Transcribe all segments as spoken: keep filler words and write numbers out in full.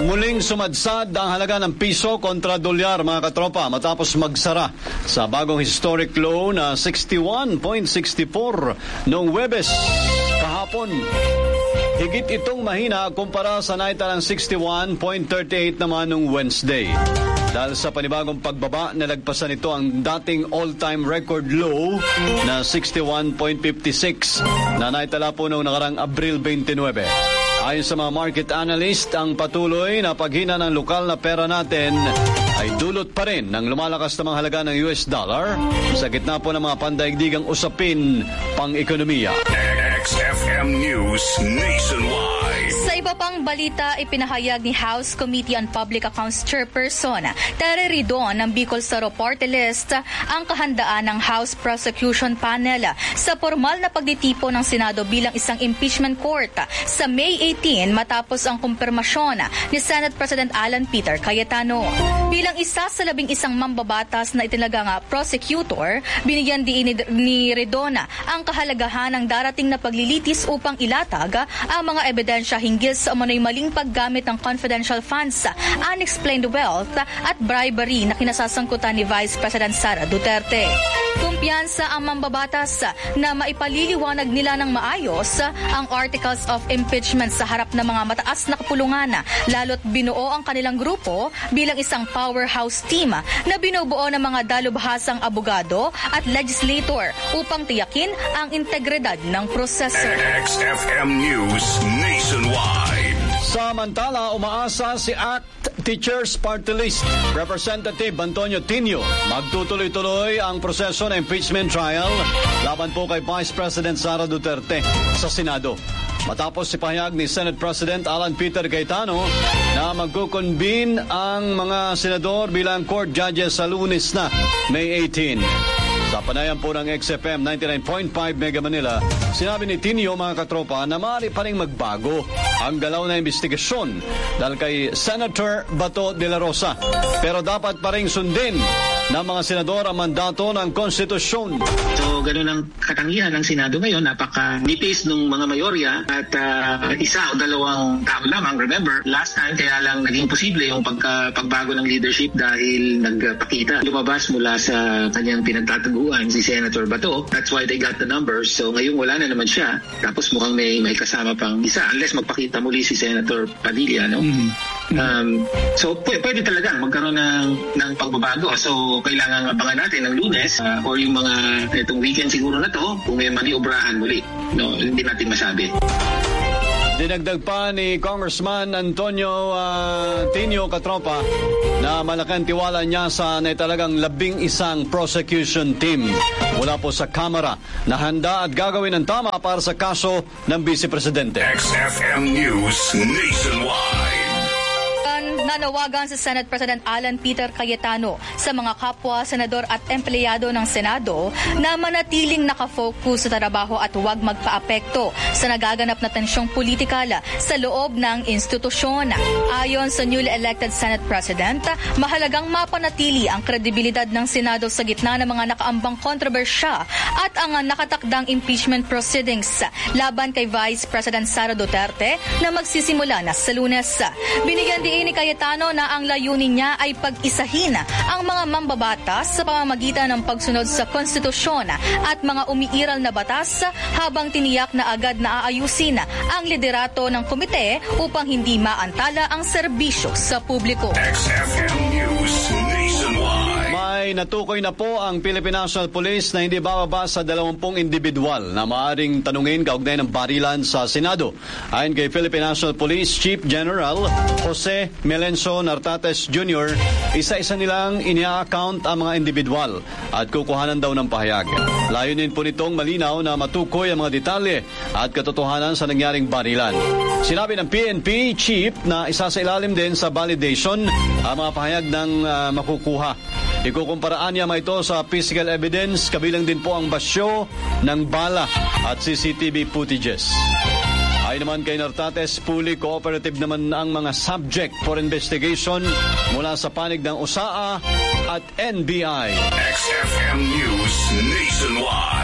Muling sumadsad ang halaga ng piso kontra dolyar, mga katropa, matapos magsara sa bagong historic low na sixty-one point six four noong Huwebes kahapon. Higit itong mahina kumpara sa naitalang sixty-one point three eight naman noong Wednesday. Dahil sa panibagong pagbaba, nalagpasan ito ang dating all-time record low na sixty-one point five six na naitala po noong nakarang Abril twenty-nine. Ayon sa mga market analyst, ang patuloy na paghina ng lokal na pera natin ay dulot pa rin ng lumalakas na mga halaga ng U S dollar sa gitna po ng mga pandaigdigang usapin pang-ekonomiya. X F M News Nationwide. Sa iba pang balita, ipinahayag ni House Committee on Public Accounts Chairperson Tere Ridon ng Bicol Saro Party List ang kahandaan ng House Prosecution Panel sa formal na pagditipo ng Senado bilang isang impeachment court sa May eighteen matapos ang kumpirmasyon ni Senate President Alan Peter Cayetano. Bilang isa sa labing isang mambabatas na itinagang prosecutor, binigyan din ni Ridon ang kahalagahan ng darating na paglilitis upang ilatag ang mga ebidensya hinggil sa umano'y maling paggamit ng confidential funds, unexplained wealth at bribery na kinasasangkutan ni Vice President Sara Duterte. Kumpiyansa ang mambabatas na maipaliliwanag nila ng maayos ang articles of impeachment sa harap ng mga mataas na kapulungan, lalo't binuo ang kanilang grupo bilang isang powerhouse team na binubuo ng mga dalubhasang abogado at legislator upang tiyakin ang integridad ng proseso. X F M News Nationwide. Samantala, umaasa si ACT Teachers Party List Representative Antonio Tinio magtutuloy-tuloy ang proseso ng impeachment trial laban po kay Vice President Sara Duterte sa Senado. Matapos ipahayag ni Senate President Alan Peter Cayetano na magkukonvene ang mga senador bilang court judges sa Lunes na May eighteenth. Sa panayan po ng X F M ninety-nine point five Mega Manila, sinabi ni Tinio, mga katropa, na maaari pa rin magbago ang galaw na investigasyon dahil kay Senator Bato de la Rosa. Pero dapat pa rin sundin ng mga senador ang mandato ng konstitusyon. So, ganun ang katangian ng Senado ngayon. Napaka-nipis ng mga mayorya at uh, isa o dalawang tao lamang. Remember, last time kaya lang naging posible yung pagka, pagbago ng leadership dahil nagpakita. Lumabas mula sa kanyang pinagtataguan si Senator Bato. That's why they got the numbers. So, ngayon wala na naman siya. Tapos mukhang may, may kasama pang isa unless magpakita muli si Senator Padilla, no? Mm-hmm. Um, so, p- pwede talagang magkaroon ng, ng pagbabago. So, kailangan abangan natin ng Lunes uh, or yung mga itong weekend siguro na to kung may maniobrahan muli. No, hindi natin masabi. Dinagdag pa ni Congressman Antonio uh, Tinio, katropa, na malaking tiwala niya sa na talagang labing isang prosecution team mula po sa Kamara na handa at gagawin ng tama para sa kaso ng Vice Presidente. X F M News Nationwide. Nanawagan si Senate President Alan Peter Cayetano sa mga kapwa, senador at empleyado ng Senado na manatiling nakafocus sa trabaho at huwag magpaapekto sa nagaganap na tensyong politikal sa loob ng institusyon. Ayon sa newly elected Senate President, mahalagang mapanatili ang kredibilidad ng Senado sa gitna ng mga nakaambang kontrobersya at ang nakatakdang impeachment proceedings laban kay Vice President Sara Duterte na magsisimula na sa Lunes. Binigyan din ni Cayetano na ang layunin niya ay pag-isahin ang mga mambabatas sa pamamagitan ng pagsunod sa konstitusyon at mga umiiral na batas habang tiniyak na agad na aayusin ang liderato ng komite upang hindi maantala ang serbisyo sa publiko. X F M News Nationwide. May natukoy na po ang Philippine National Police na hindi bababa sa dalawampung individual na maaring tanungin kaugnay ng barilan sa Senado. Ayon kay Philippine National Police Chief General Jose Melenso Nartates Junior, isa-isa nilang inia-account ang mga individual at kukuhanan daw ng pahayag. Layunin po nitong malinaw na matukoy ang mga detalye at katotohanan sa nangyaring barilan. Sinabi ng P N P Chief na isa sa ilalim din sa validation ang mga pahayag ng uh, makukuha. Ikukumparaan niya ito sa physical evidence, kabilang din po ang basyo ng bala at C C T V footages. Ayon naman kay Nartates, fully cooperative naman ang mga subject for investigation mula sa panig ng U S A A at N B I. X F M News Nationwide.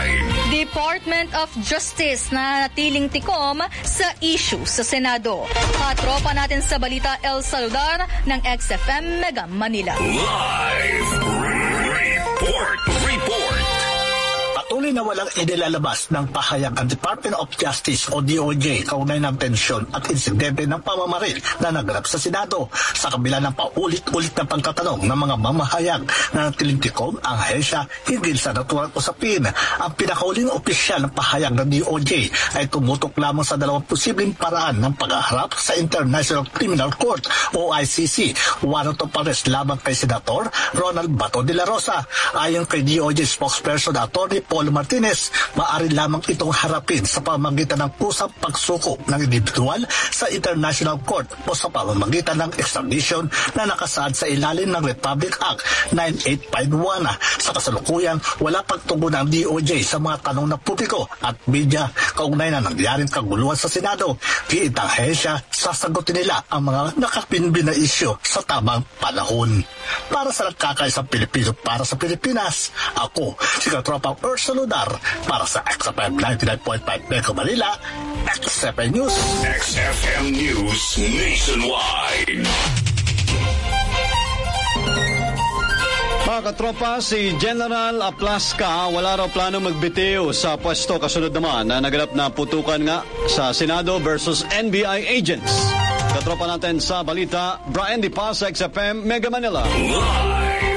Department of Justice na natiling tikom sa issue sa Senado. Katropa natin sa balita El Saludar ng X F M Mega Manila. Live report, report. Patuloy na walang inilalabas ng pahayag ang Department of Justice o D O J kaugnay ng tensyon at insidente ng pamamaril na naganap sa Senado sa kabila ng paulit-ulit na pagtatanong ng mga mamahayag na natilintikom ang ahensya hinggil sa naturang usapin. Ang pinakauling opisyal ng pahayag ng D O J ay tumutok lamang sa dalawang posibleng paraan ng paghaharap sa International Criminal Court o I C C. Warrant of arrest lamang kay Senator Ronald Bato de la Rosa. Ayon kay D O J spokesperson Attorney Paul Martinez, maaari lamang itong harapin sa pamamagitan ng kusang pagsuko ng individual sa International Court o sa pamamagitan ng extradition na nakasaad sa ilalim ng Republic Act nine eight five one. Sa kasalukuyan, wala pagtugon ng D O J sa mga tanong ng publiko at media kaugnay na nangyaring kaguluhan sa Senado. Kiitang ahensya, sasagutin nila ang mga nakapinbin na isyu sa tamang panahon. Para sa nagkakaisang Pilipino para sa Pilipinas, ako si Katropang Ursa Saludar para sa X F M ninety-nine point five Mega Manila, X F M News. X F M News Nationwide. Mga katropa, si General Aplasca wala raw plano magbitiw sa pwesto, kasunod naman na naganap na putukan nga sa Senado versus N B I agents. Katropa natin sa balita, Brian Di Paz, X F M Mega Manila. Live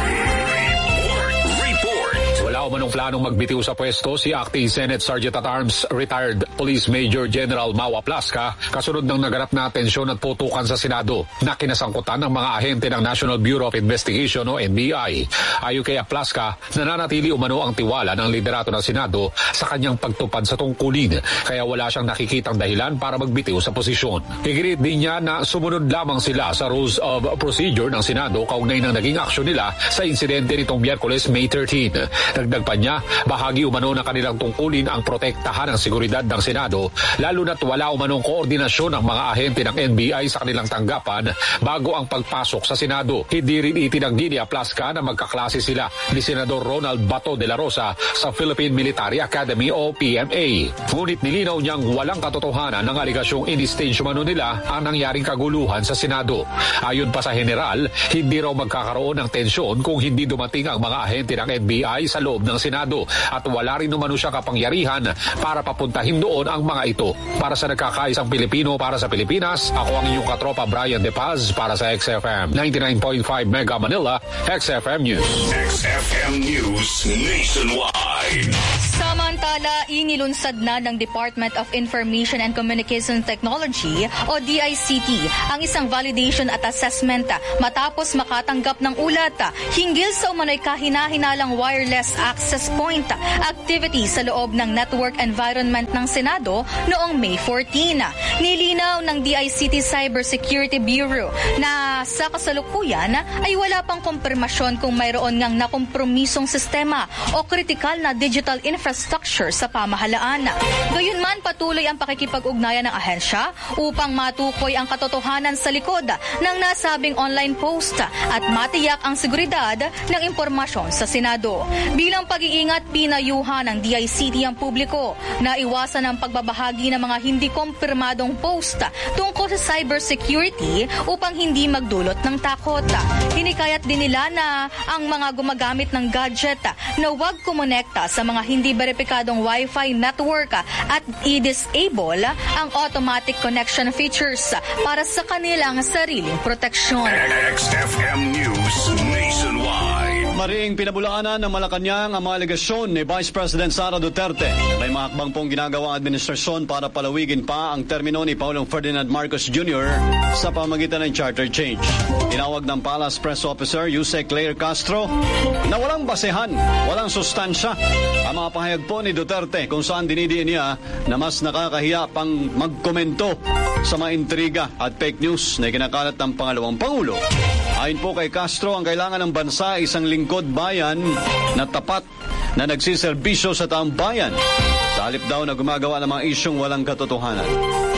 Wala umanong planong magbitiw sa pwesto si Acting Senate Sergeant at Arms Retired Police Major General Mau Aplasca kasunod ng naganap na tensyon at putukan sa Senado na kinasangkutan ng mga ahente ng National Bureau of Investigation o N B I. Ayon kay Aplasca, nananatili umano ang tiwala ng liderato ng Senado sa kanyang pagtupad sa tungkulin kaya wala siyang nakikitang dahilan para magbitiw sa posisyon. Higit din niya na sumunod lamang sila sa Rules of Procedure ng Senado kaugnay ng naging aksyon nila sa insidente nitong Miyerkules, May thirteenth. Dagdag pa niya, bahagi umano ng kanilang tungkulin ang protektahan ng seguridad ng Senado, lalo na't wala umanong koordinasyon ng mga ahente ng N B I sa kanilang tanggapan bago ang pagpasok sa Senado. Hindi rin itinanggi ni Aplasca na magkaklase sila ni Senador Ronald Bato de la Rosa sa Philippine Military Academy o P M A. Ngunit nilinaw niyang walang katotohanan ng aligasyong in-stage umano nila ang nangyaring kaguluhan sa Senado. Ayon pa sa general, hindi raw magkakaroon ng tensyon kung hindi dumating ang mga ahente ng N B I sa loob ng Senado at wala rin umano siya kapangyarihan para papuntahin doon ang mga ito. Para sa nagkakaisang Pilipino para sa Pilipinas, ako ang inyong katropa Brian De Paz para sa X F M ninety-nine point five Mega Manila, X F M News. X F M News Nationwide. Samantala, inilunsad na ng Department of Information and Communication Technology o D I C T ang isang validation at assessment matapos makatanggap ng ulat hinggil sa umano'y kahina-hinalang wireless access point activity sa loob ng network environment ng Senado noong May fourteenth. Nilinaw ng D I C T Cybersecurity Bureau na sa kasalukuyan ay wala pang kumpirmasyon kung mayroon ngang nakompromisong sistema o kritikal na digital infrastructure sa pamahalaan. Gayunman, patuloy ang pakikipag-ugnayan ng ahensya upang matukoy ang katotohanan sa likod ng nasabing online post at matiyak ang seguridad ng impormasyon sa Senado. Bilang pag-iingat, pinayuhan ng D I C T ang publiko na iwasan ang pagbabahagi ng mga hindi kumpirmadong post tungkol sa cybersecurity upang hindi magdulot ng takot. Hinikayat din nila na ang mga gumagamit ng gadget na huwag kumonekta sa mga hindi beripikadong Wi-Fi network at i-disable ang automatic connection features para sa kanilang sariling proteksyon. X F M News Nationwide. Maring pinabulaanan ng Malacanang ang mga alegasyon ni Vice President Sara Duterte. May mga hakbang pong ginagawa ang administrasyon para palawigin pa ang termino ni Pangulong Ferdinand Marcos Junior sa pamagitan ng charter change. Tinawag ng Palace Press Officer Yusek Claire Castro na walang basehan, walang sustansya ang mga pahayag po ni Duterte kung saan dinidiin niya na mas nakakahiya pang magkomento sa mga intriga at fake news na ikinakalat ng pangalawang Pangulo. Ayon po kay Castro, ang kailangan ng bansa ay isang lingkod bayan na tapat na nagsiservisyo sa taong bayan. Sa halip daw na gumagawa ng mga isyong walang katotohanan.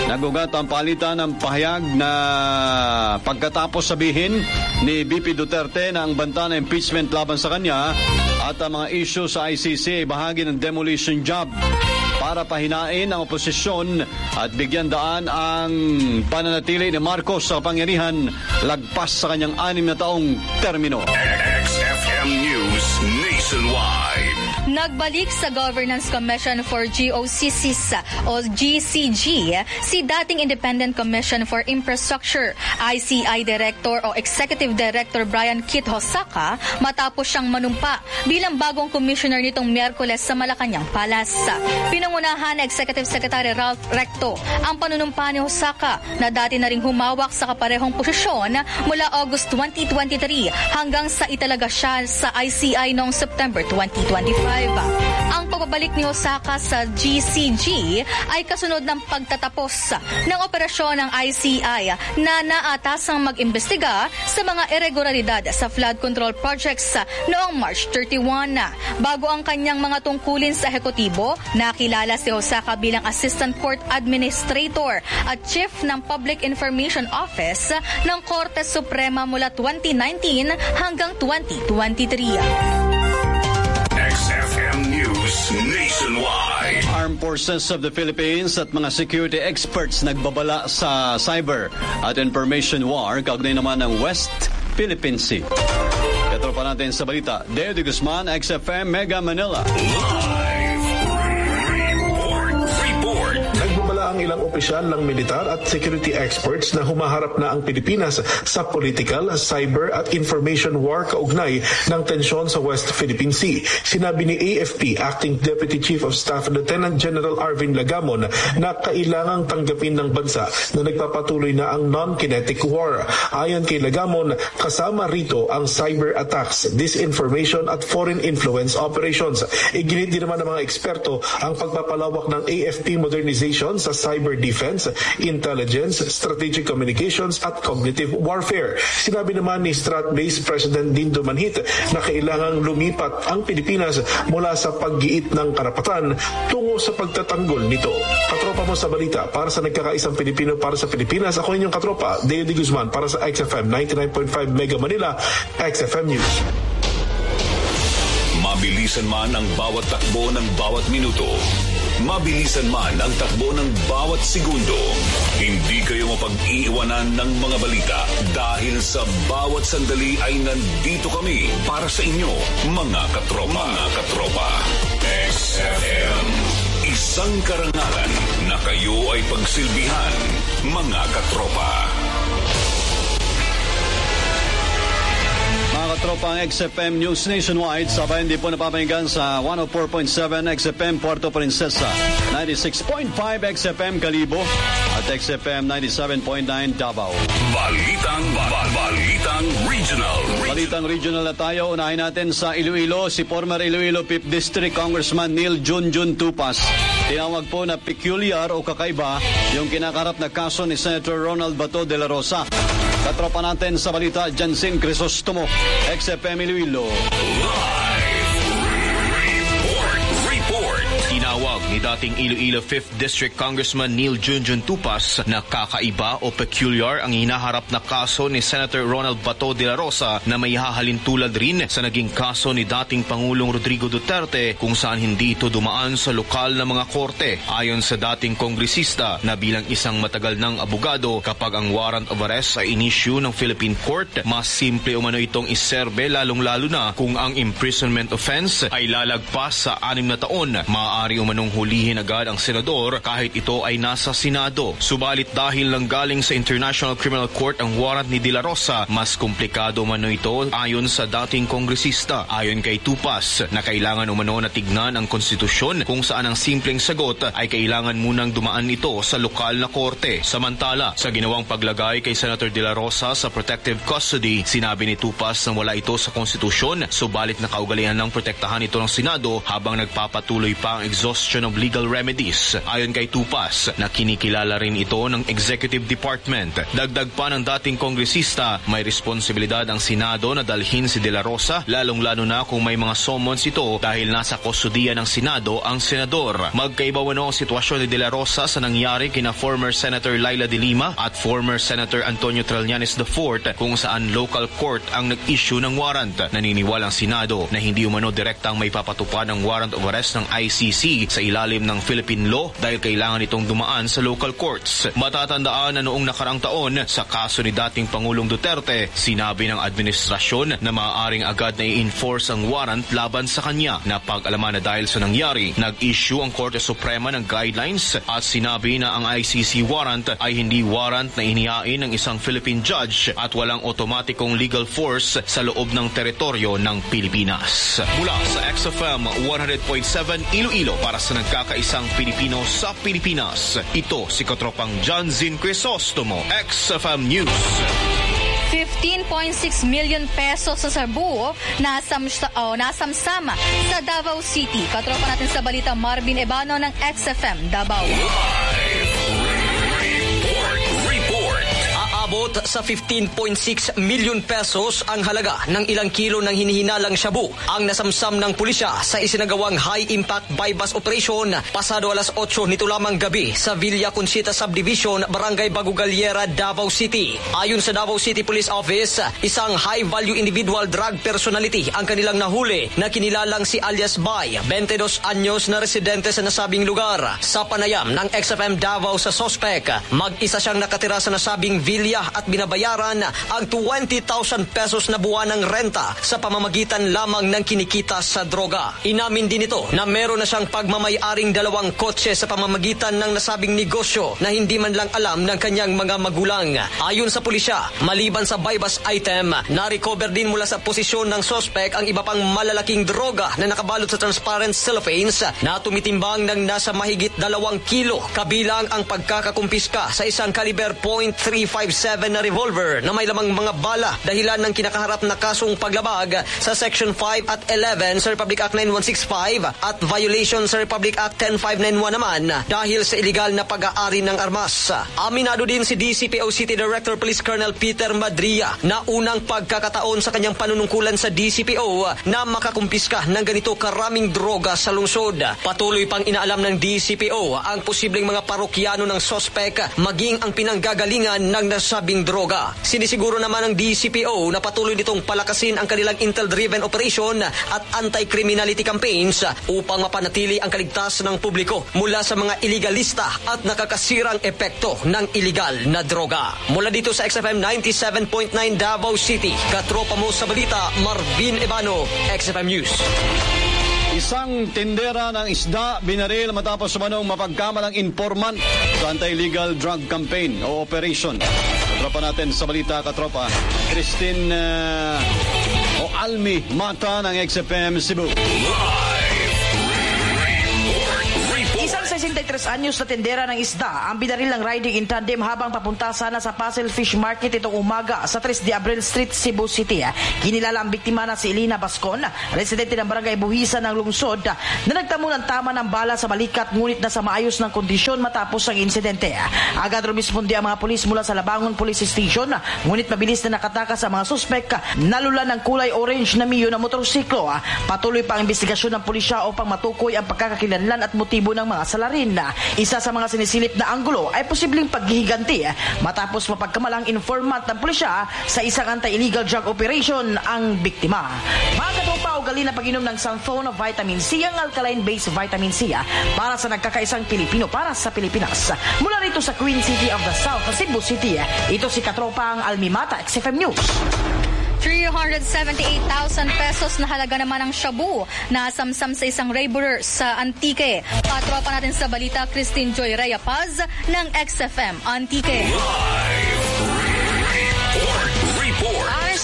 Nagugat ang palitan ng pahayag na pagkatapos sabihin ni B P Duterte na ang banta na impeachment laban sa kanya at ang mga issue sa I C C ay bahagi ng demolition job para pahinain ang oposisyon at bigyan daan ang pananatili ni Marcos sa kapangyarihan lagpas sa kanyang anim na taong termino. X F M News Nationwide. Nagbalik sa Governance Commission for G O C C s o G C G si dating Independent Commission for Infrastructure I C I Director o Executive Director Brian Kit Hosaka matapos siyang manumpa bilang bagong commissioner nitong Miyerkules sa Malacanang Palace. Pinangunahan na Executive Secretary Ralph Recto ang panunumpa ni Hosaka na dati na ring humawak sa kaparehong posisyon mula August twenty twenty-three hanggang sa italaga siya sa I C I noong September twenty twenty-five. Ang pagbabalik ni Hosaka sa G C G ay kasunod ng pagtatapos ng operasyon ng I C I na naatasang mag-imbestiga sa mga irregularidad sa flood control projects noong March thirty-first. Bago ang kanyang mga tungkulin sa ehekutibo, nakilala si Hosaka bilang Assistant Court Administrator at Chief ng Public Information Office ng Korte Suprema mula twenty nineteen hanggang twenty twenty-three. X F M News Nationwide. Armed Forces of the Philippines at mga security experts nagbabala sa cyber at information war kaugnay naman ng West Philippine Sea. Katropa natin sa balita, Deo de Guzman, X F M Mega Manila. Live report. Report. Nagbabala ang ilang opisyal ng militar at security experts na humaharap na ang Pilipinas sa political, cyber at information war kaugnay ng tensyon sa West Philippine Sea. Sinabi ni A F P Acting Deputy Chief of Staff Lieutenant General Arvin Lagamon na kailangang tanggapin ng bansa na nagpapatuloy na ang non-kinetic war. Ayon kay Lagamon, kasama rito ang cyber attacks, disinformation at foreign influence operations. Iginit din naman ng mga eksperto ang pagpapalawak ng A F P modernization sa cyber defense, intelligence, strategic communications at cognitive warfare. Sinabi naman ni Strat-Base President Dindo Manhit na kailangang lumipat ang Pilipinas mula sa paggiit ng karapatan tungo sa pagtatanggol nito. Katropa mo sa balita para sa nagkakaisang Pilipino para sa Pilipinas. Ako inyong katropa, Deo de Guzman para sa X F M ninety-nine point five Mega Manila, X F M News. Mabilisan man ang bawat takbo ng bawat minuto. Mabilisan man ang takbo ng bawat segundo. Hindi kayo mapag-iiwanan ng mga balita dahil sa bawat sandali ay nandito kami para sa inyo, mga katropa. Mga katropa. X F M. Isang karangalan na kayo ay pagsilbihan, mga katropa. Mga katropa, ang X F M News Nationwide, sabay hindi po napapahinggan sa one oh four point seven X F M Puerto Princesa, ninety-six point five X F M Calibo at X F M ninety-seven point nine Davao. Balitang, bal- balitang regional. Balitang regional na tayo. Unahin natin sa Iloilo, si former Iloilo fifth District Congressman Neil Junjun Tupas. Tinawag po na peculiar o kakaiba yung kinakarap na kaso ni Senator Ronald Bato de la Rosa. Katropa natin sa balita, Jansin Crisostomo, X F M Iloilo. Live report. Report. Tinawag ni dating Iloilo fifth District Congressman Neil Junjun Tupas na kakaiba o peculiar ang hinaharap na kaso ni Senator Ronald Bato de la Rosa na may hahalin tulad rin sa naging kaso ni dating Pangulong Rodrigo Duterte kung saan hindi ito dumaan sa lokal na mga korte. Ayon sa dating kongresista na bilang isang matagal ng abogado, kapag ang warrant of arrest ay inisyu ng Philippine Court, mas simple umano itong iserbe lalong-lalo na kung ang imprisonment offense ay lalagpas sa anim na taon. Maaari umanong hulihin agad ang senador kahit ito ay nasa Senado. Subalit dahil lang galing sa International Criminal Court ang warrant ni De La Rosa, mas komplikado umano ito ayon sa dating kongresista. Ayon kay Tupas na kailangan umano na tignan ang konstitusyon kung saan ang simpleng sagot ay kailangan munang dumaan ito sa lokal na korte. Samantala, sa ginawang paglagay kay Senator De La Rosa sa protective custody, sinabi ni Tupas na wala ito sa konstitusyon, subalit nakaugalian ng protektahan ito ng Senado habang nagpapatuloy pa ang exhaustion of of legal remedies. Ayon kay Tupas, na kinikilala rin ito ng Executive Department. Dagdag pa ng dating kongresista, may responsibilidad ang Senado na dalhin si De La Rosa, lalong-lalo na kung may mga summons ito dahil nasa kustudiya ng Senado ang senador. Magkaiba wano ang sitwasyon ni De La Rosa sa nangyari kina former Senator Laila de Lima at former Senator Antonio Trillanes the fourth kung saan local court ang nag-issue ng warrant. Naniniwala ang Senado na hindi umano direktang may papatupad ang warrant of arrest ng I C C sa ilalim ng Philippine law dahil kailangan itong dumaan sa local courts. Matatandaan na noong nakaraang taon sa kaso ni dating Pangulong Duterte, sinabi ng administrasyon na maaaring agad na i-enforce ang warrant laban sa kanya. Napag-alaman na dahil sa nangyari, nag-issue ang Korte Suprema ng guidelines at sinabi na ang I C C warrant ay hindi warrant na inihain ng isang Philippine judge at walang otomatikong legal force sa loob ng teritoryo ng Pilipinas. Mula sa X F M one hundred point seven Iloilo para sa nagkakaisang Pilipino sa Pilipinas, ito si Katropang John Zin Crisostomo, X F M News. fifteen point six million pesos sa Cebu nasam, oh, nasamsama sa Davao City. Katropa natin sa balita Marvin Ebano ng X F M Davao. Aabot sa fifteen point six million pesos ang halaga ng ilang kilo ng hinihinalang shabu ang nasamsam ng pulisya sa isinagawang high-impact bypass operation pasado alas otso nito lamang gabi sa Villa Conchita Subdivision, Barangay Bagugaliera, Davao City. Ayon sa Davao City Police Office, isang high-value individual drug personality ang kanilang nahuli na kinilalang si alias Bay, twenty-dos anyos na residente sa nasabing lugar. Sa panayam ng X F M Davao sa sospek, mag-isa siyang nakatira sa nasabing villa at binabayaran ang twenty thousand pesos na buwanang renta sa pamamagitan lamang ng kinikita sa droga. Inamin din ito na meron na siyang pagmamay-aring dalawang kotse sa pamamagitan ng nasabing negosyo na hindi man lang alam ng kanyang mga magulang. Ayon sa pulisya, maliban sa bypass item, na-recover din mula sa posisyon ng suspect ang iba pang malalaking droga na nakabalot sa transparent cellophanes na tumitimbang ng nasa mahigit dalawang kilo, kabilang ang pagkakakumpiska sa isang caliber point three five seven na revolver na may lamang mga bala dahilan ng kinakaharap na kasong paglabag sa Section five at eleven sa Republic Act nine one six five at violation sa Republic Act ten five ninety-one naman dahil sa iligal na pag-aari ng armas. Aminado din si D C P O City Director Police Colonel Peter Madria na unang pagkakataon sa kanyang panunungkulan sa D C P O na makakumpiska ng ganito karaming droga sa lungsod. Patuloy pang inaalam ng D C P O ang posibleng mga parokyano ng sospek maging ang pinanggagalingan ng nasabing droga. Sinisiguro naman ng D C P O na patuloy nitong palakasin ang kanilang intel-driven operation at anti-criminality campaigns upang mapanatili ang kaligtasan ng publiko mula sa mga iligalista at nakakasirang epekto ng iligal na droga. Mula dito sa X F M ninety-seven point nine Davao City, katropa mo sa balita, Marvin Ebano, X F M News. Isang tindera ng isda binaril matapos umanong mapagkamalang informant sa anti-illegal drug campaign o operation. Katropa natin sa balita, katropa, Christine uh, o Almi Mata ng X F M Cebu. Isang sesentaytres anyos na tendera ng isda ang binaril ng riding in tandem habang papunta sana sa Puzzle Fish Market itong umaga sa tres de Abril Street, Cebu City. Kinilala ang biktima na si Elina Bascon, residente ng barangay Buhisan ng lungsod, na nagtamo ng tama ng bala sa balikat ngunit nasa maayos ng kondisyon matapos ang insidente. Agad rumisponde ang mga pulis mula sa Labangon Police Station ngunit mabilis na nakatakas sa mga suspek na lula ng kulay orange na Mio na motorsiklo. Patuloy pa ang investigasyon ng pulisya upang matukoy ang pagkakakilanlan at motibo ng mga salarin. Isa sa mga sinisilip na anggulo ay posibleng paghihiganti matapos mapagkamalang informant ng pulisya sa isang anti-illegal drug operation ang biktima. Mga katropa, ugali na pag-inom ng Santhone Vitamin C, ang alkaline-based vitamin C para sa nagkakaisang Pilipino para sa Pilipinas. Mula rito sa Queen City of the South, Cebu City, ito si katropa ang Almimata, X F M News. three hundred seventy-eight thousand pesos na halaga naman ang shabu na samsam sa isang laborer sa Antique. Katropa natin sa balita, Christine Joy Raya Paz ng X F M Antique. Live report. Arestado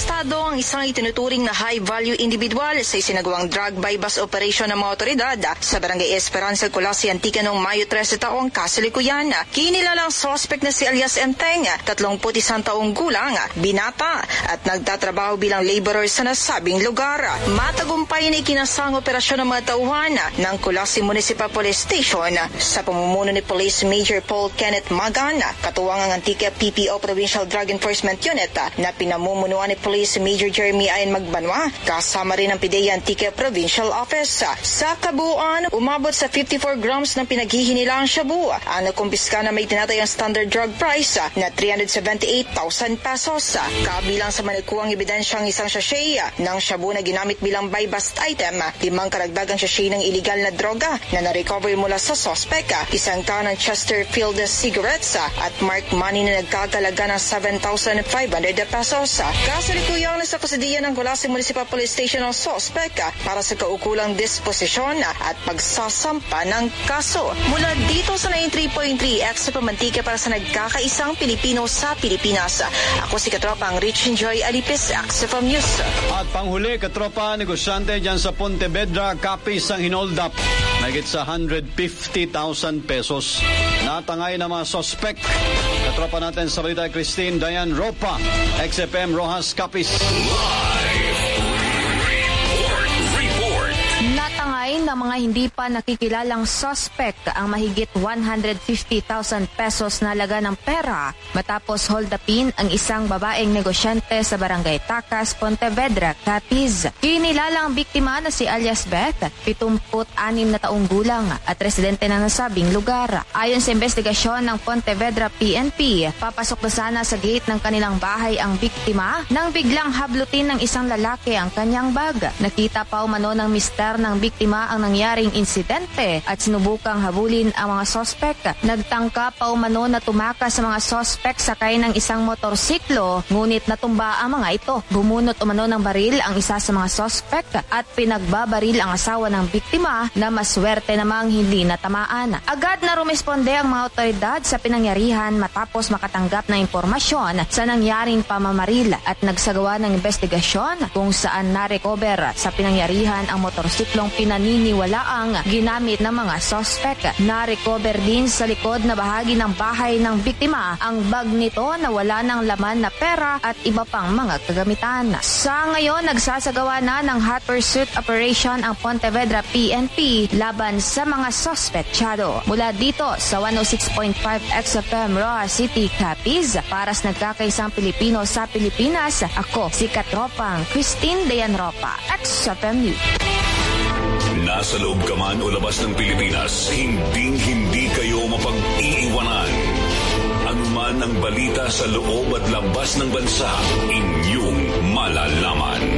ang isang itinuturing na high-value individual sa isinagawang drug buy-bust operation ng mga otoridad sa Barangay Esperanza, Colasi, Antique noong Mayo trese taong kasalikuyan. Kinilalang suspect na si alias Enteng, tatlongput isang taong gulang, binata at nagtatrabaho bilang laborer sa nasabing lugar. Matagumpay na ikinasang operasyon ng mga tauhan ng Colasi Municipal Police Station sa pamumuno ni Police Major Paul Kenneth Magan, katuwang ang Antique P P O Provincial Drug Enforcement Unit na pinamumunuan ni Police Major Jeremy Ayan Magbanwa, kasama rin ang P D E A Antique Provincial Office. Sa kabuuan, umabot sa fifty-four grams ng pinaghihinilang shabu ang nakumpiska na may tinatayang standard drug price na three hundred seventy-eight thousand pesos. Kabilang sa managkuhang ebidensyang isang sachet ng shabu na ginamit bilang buy-bust item, limang karagdagang sachet ng illegal na droga na na-recover mula sa suspect, isang tan ng Chesterfield cigarettes at marked money na nagkakalaga ng seven thousand five hundred pesos. Kasalikuyang nasa kusadian ng Colasi Municipal Police Station ang suspect para sa kaukulang disposisyon at pagsasampa ng kaso. Mula dito sa ninety-three point three Extra Pamantika para sa nagkakaisang Pilipino sa Pilipinas. Ako si Katropa ang Rich Enjoy Alipis, X F M News. At panghuli, Katropa, negosyante dyan sa Pontevedra, kapis ang hinold up. Mahigit sa one hundred fifty thousand pesos. Natangay na mga suspect. Katropa natin sa balita, Christine Dayan Ropa, X F M Rojas Capiz. Natangay ng mga hindi pa nakikilalang suspect ang mahigit one hundred fifty thousand pesos na halaga ng pera matapos hold upin ang isang babaeng negosyante sa Barangay Tacas, Pontevedra, Capiz. Kinilalang biktima na si alias Beth, seventy-six na taong gulang at residente ng nasabing lugar. Ayon sa investigasyon ng Pontevedra P N P, papasok na sana sa gate ng kanilang bahay ang biktima nang biglang hablutin ng isang lalaki ang kanyang bag. Nakita pa umano ng mister ng biktima ang nangyaring insidente at sinubukang habulin ang mga sospek. Nagtangka pa umano na tumakas sa mga sospek sakay ng isang motorsiklo, ngunit natumba ang mga ito. Bumunot umano ng baril ang isa sa mga sospek at pinagbabaril ang asawa ng biktima na maswerte namang hindi natamaan. Agad na rumesponde ang mga otoridad sa pinangyarihan matapos makatanggap ng impormasyon sa nangyaring pamamaril at nagsagawa ng investigasyon kung saan narecover sa pinangyarihan ang motorsiklong pinaniniwalaang ginamit ng mga sospek. Na-recover din sa likod na bahagi ng bahay ng biktima ang bag nito na wala ng laman na pera at iba pang mga kagamitan. Sa ngayon, nagsasagawa na ng hot pursuit operation ang Pontevedra P N P laban sa mga sospektyado. Mula dito sa one oh six point five X F M Rojas City, Capiz, para sa nagkakaisang Pilipino sa Pilipinas, ako si Katropang Christine Dayan Ropa, X F M News. Nasa loob ka man o labas ng Pilipinas, hinding-hindi kayo mapag-iiwanan. Ano man ang balita sa loob at labas ng bansa, inyong malalaman.